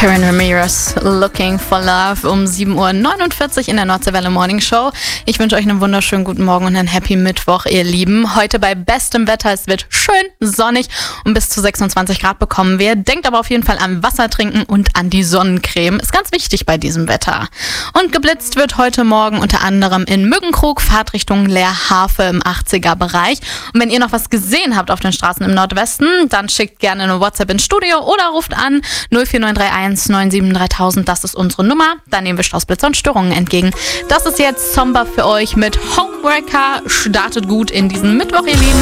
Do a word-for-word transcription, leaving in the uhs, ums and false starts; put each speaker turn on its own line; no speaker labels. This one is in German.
Karen Ramirez, Looking for Love, um sieben Uhr neunundvierzig in der Nordseewelle Morning Show. Ich wünsche euch einen wunderschönen guten Morgen und einen Happy Mittwoch, ihr Lieben. Heute bei bestem Wetter, es wird schön sonnig und bis zu sechsundzwanzig Grad bekommen wir. Denkt aber auf jeden Fall an Wasser trinken und an die Sonnencreme. Ist ganz wichtig bei diesem Wetter. Und geblitzt wird heute Morgen unter anderem in Mückenkrug, Fahrtrichtung Leerhafe im achtziger-Bereich. Und wenn ihr noch was gesehen habt auf den Straßen im Nordwesten, dann schickt gerne eine WhatsApp ins Studio oder ruft an null vier neun drei eins neun sieben dreitausend. Das ist unsere Nummer. Dann nehmen wir Straußblitzer und Störungen entgegen. Das ist jetzt Zomba für euch mit Homewrecker. Startet gut in diesen Mittwoch, ihr Lieben.